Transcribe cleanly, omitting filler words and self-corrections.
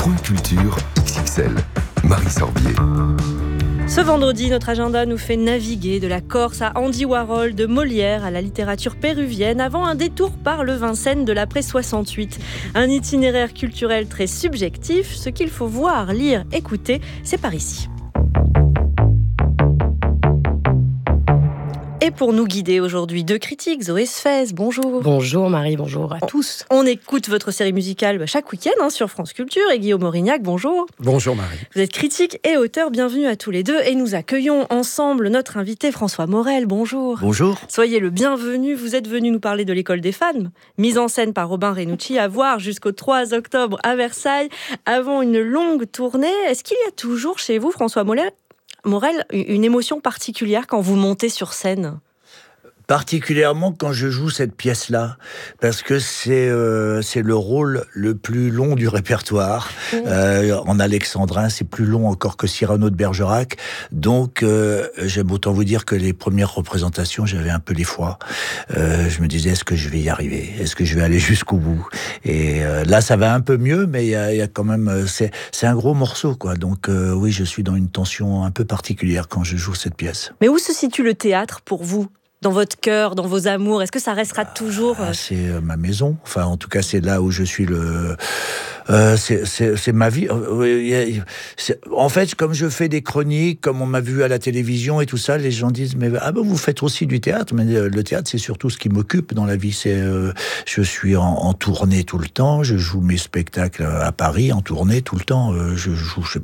Point Culture XXL. Marie Sorbier. Ce vendredi, notre agenda nous fait naviguer de la Corse à Andy Warhol, de Molière à la littérature péruvienne, avant un détour par le Vincennes de l'après 68. Un itinéraire culturel très subjectif, ce qu'il faut voir, lire, écouter, c'est par ici. Et pour nous guider aujourd'hui, deux critiques, Zoé Sfez, bonjour. Bonjour Marie, bonjour à tous. On écoute votre série musicale chaque week-end sur France Culture. Et Guillaume Aurignac, bonjour. Bonjour Marie. Vous êtes critique et auteur, bienvenue à tous les deux. Et nous accueillons ensemble notre invité François Morel, bonjour. Bonjour. Soyez le bienvenu, vous êtes venu nous parler de l'École des Femmes, mise en scène par Robin Renucci, à voir jusqu'au 3 octobre à Versailles, avant une longue tournée. Est-ce qu'il y a toujours chez vous, François Morel, une émotion particulière quand vous montez sur scène ? Particulièrement quand je joue cette pièce-là, parce que c'est le rôle le plus long du répertoire. En alexandrin, c'est plus long encore que Cyrano de Bergerac. Donc, j'aime autant vous dire que les premières représentations, j'avais un peu l'effroi. Je me disais, est-ce que je vais y arriver ? Est-ce que je vais aller jusqu'au bout ? Et là, ça va un peu mieux, mais il y a quand même... C'est un gros morceau, quoi. Donc, oui, je suis dans une tension un peu particulière quand je joue cette pièce. Mais où se situe le théâtre pour vous ? Dans votre cœur, dans vos amours, est-ce que ça restera toujours C'est ma maison. Enfin, en tout cas, c'est là où je suis le... c'est ma vie. En fait, comme je fais des chroniques, comme on m'a vu à la télévision et tout ça, les gens disent mais vous faites aussi du théâtre. Mais le théâtre, c'est surtout ce qui m'occupe dans la vie. Je suis en tournée tout le temps. Je joue mes spectacles à Paris en tournée tout le temps. Je joue, je sais